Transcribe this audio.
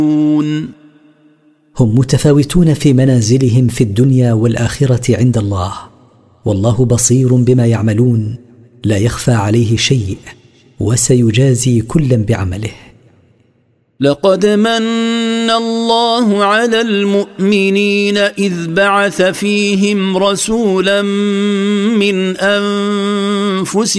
هم متفاوتون في منازلهم في الدنيا والآخرة عند الله، والله بصير بما يعملون، لا يخفى عليه شيء، وسيجازي كلا بعمله. لقد من الله على المؤمنين إذ بعث فيهم رسولا من أنفسهم